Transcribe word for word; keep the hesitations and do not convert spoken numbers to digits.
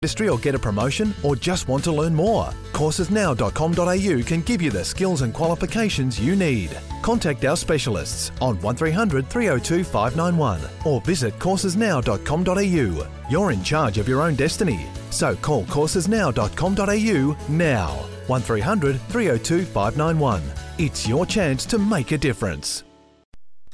industry or get a promotion, or just want to learn more? courses now dot com dot a u can give you the skills and qualifications you need. Contact our specialists on one three hundred three oh two five nine one or visit courses now dot com dot a u. You're in charge of your own destiny, so call courses now dot com dot a u now. one three hundred three oh two five nine one. It's your chance to make a difference.